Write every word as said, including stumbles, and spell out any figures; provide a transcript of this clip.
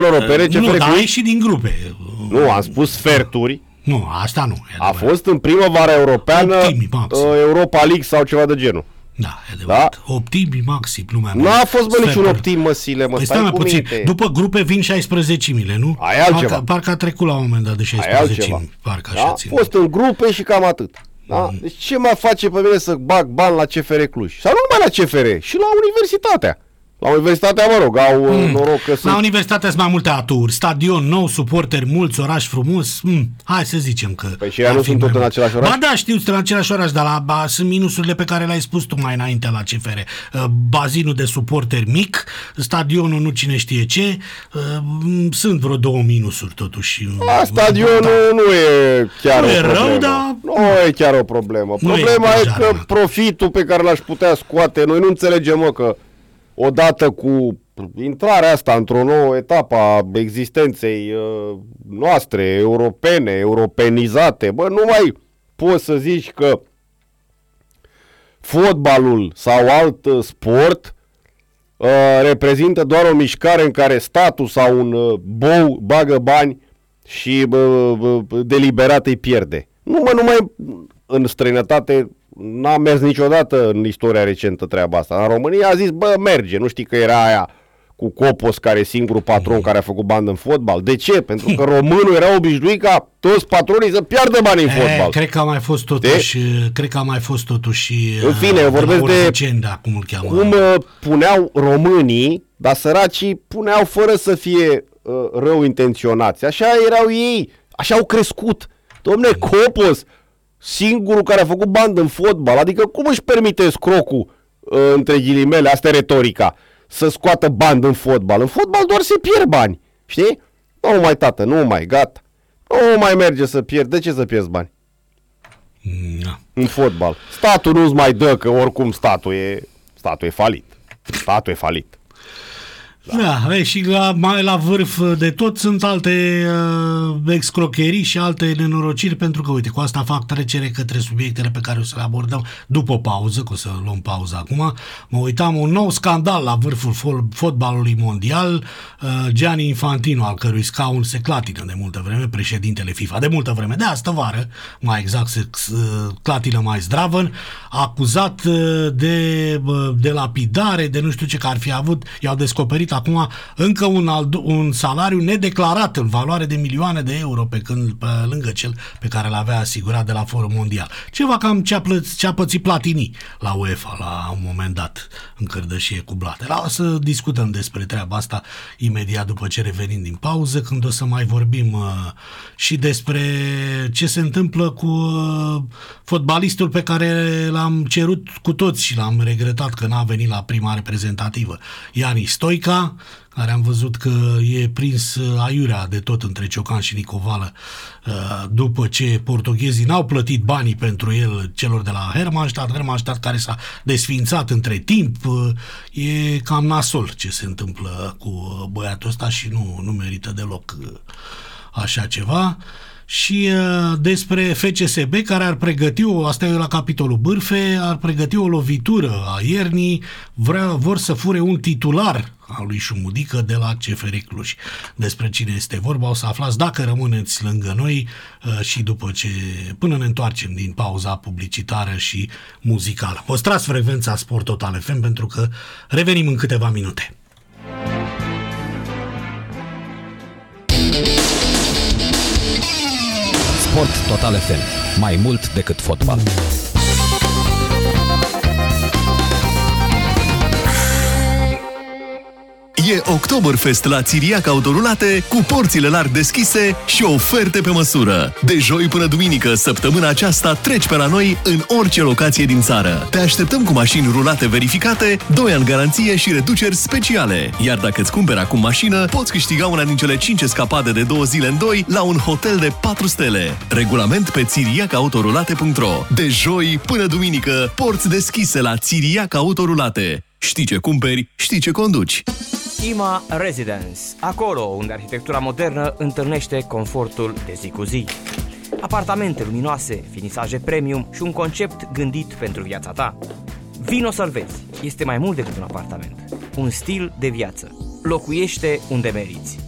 europene, C F R Nu, dar Cluj? a ieșit din grupe. Nu, am spus sferturi. Nu, asta nu. A fost în primăvara europeană Optimi, maxim. Europa League sau ceva de genul. Da, e adevărat. Da? Optimi maxim, lumea. Nu a fost, bă, niciun Sferturi. optim, măsile, mă, Păi stai stai mai cu puțin. minte. După grupe vin șaisprezece mile, nu? Aia e altceva. Parcă, parcă a trecut la un moment dat de Aia e șaisprezece altceva. mii. Parcă Da? așa A țin. fost în grupe și cam atât. Da? Deci ce mă face pe mine să bag bani la C F R Cluj? Sau nu numai la C F R, și la Universitatea. La Universitatea, mă rog, au mm. noroc că La sunt... Universitate sunt mai multe aturi. Stadion nou, suporteri mulți, oraș frumos. Mm. Hai să zicem că... Păi și ea nu sunt tot în același oraș? Ba da, știu, sunt în același oraș, dar la, ba, sunt minusurile pe care le-ai spus tu mai înainte la C F R. Uh, bazinul de suporteri mic, stadionul nu cine știe ce. Uh, sunt vreo două minusuri totuși. A, stadionul Da. nu e chiar Nu o e rău, problemă. dar- Nu e chiar o problemă. Nu e Problema e, exagerat. că profitul pe care l-aș putea scoate, noi nu înțelegem, mă, că odată cu intrarea asta într-o nouă etapă a existenței uh, noastre, europene, europenizate, bă, nu mai poți să zici că fotbalul sau alt uh, sport uh, reprezintă doar o mișcare în care statul sau un uh, bou bagă bani și uh, uh, deliberat îi pierde. Nu, mă, nu mai în străinătate n-a mers niciodată în istoria recentă treaba asta. În România a zis, bă, merge, nu știi că era aia cu Copos, care e singurul patron care a făcut bandă în fotbal. De ce? Pentru că românul era obișnuit ca toți patronii să piardă bani în E, fotbal. cred că a mai fost totuși, de? cred că a mai fost totuși În fine, eu vorbesc de Oricenda, cum îl cheamă. cum uh, puneau românii, dar săracii puneau fără să fie uh, rău intenționați. Așa erau ei, așa au crescut. Dom'le, Copos, singurul care a făcut bandă în fotbal, adică cum își permite scrocul, uh, între ghilimele, asta e retorica, să scoată bandă în fotbal. În fotbal doar se pierd bani, știi? Nu mai, tată, nu mai, gata. Nu mai merge să pierd. De ce să pierzi bani? Da. În fotbal. Statul nu-ți mai dă, că oricum statul e, statul e falit. Statul e falit. Da, vezi, și la, mai la vârf de tot sunt alte uh, excrocherii și alte nenorociri, pentru că, uite, cu asta fac trecere către subiectele pe care o să le abordăm după pauză, că o să luăm pauză acum. Mă uitam, un nou scandal la vârful fo- fotbalului mondial, uh, Gianni Infantino, al cărui scaun se clatină de multă vreme, președintele FIFA, de multă vreme, de astă vară, mai exact, se uh, clatină mai zdravăn, acuzat uh, de, uh, de lapidare, de nu știu ce, că ar fi avut, i-au descoperit acum încă un, alt, un salariu nedeclarat în valoare de milioane de euro pe, când, pe lângă cel pe care l-avea asigurat de la Forul Mondial. Ceva cam ce a, plăț, ce a pățit Platini la UEFA la un moment dat, în cărdășie cu blate. La, o să discutăm despre treaba asta imediat după ce revenim din pauză, când o să mai vorbim uh, și despre ce se întâmplă cu uh, fotbalistul pe care l-am cerut cu toți și l-am regretat că n-a venit la prima reprezentativă, Iani Stoica, care am văzut că e prins aiurea de tot între Ciocan și Nicovală după ce portughezii n-au plătit banii pentru el celor de la Hermannstadt, Hermannstadt care s-a desfințat între timp. E cam nasol ce se întâmplă cu băiatul ăsta și nu, nu merită deloc așa ceva. Și uh, despre F C S B, care ar pregăti, o, asta e la capitolul bârfe, ar pregăti o lovitură a iernii, vrea, vor să fure un titular al lui Șumudică de la C F R Cluj. Despre cine este vorba o să aflați dacă rămâneți lângă noi uh, și după ce, până ne întoarcem din pauza publicitară și muzicală. Păstrați frecvența Sport Total F M, pentru că revenim în câteva minute. Sport Total F M. Mai mult decât fotbal. E Oktoberfest la Țiriac Autorulate, cu porțile larg deschise și oferte pe măsură. De joi până duminică, săptămâna aceasta, treci pe la noi în orice locație din țară. Te așteptăm cu mașini rulate verificate, doi ani garanție și reduceri speciale. Iar dacă îți cumperi acum mașină, poți câștiga una din cele cinci escapade de două zile în doi la un hotel de patru stele. Regulament pe țiriac autorulate punct ro. De joi până duminică, porți deschise la Țiriac Autorulate. Știi ce cumperi, știi ce conduci. Ima Residence, acolo unde arhitectura modernă întâlnește confortul de zi cu zi. Apartamente luminoase, finisaje premium și un concept gândit pentru viața ta. Vino să-l vezi, este mai mult decât un apartament, un stil de viață. Locuiește unde meriți.